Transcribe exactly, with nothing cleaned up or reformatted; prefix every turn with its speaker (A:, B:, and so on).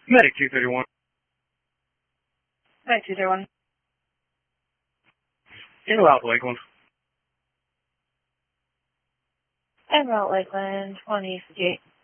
A: Medic two thirty-one.
B: Medic two thirty-one.
A: In route Lakeland.
B: En route Lakeland, one East Gate.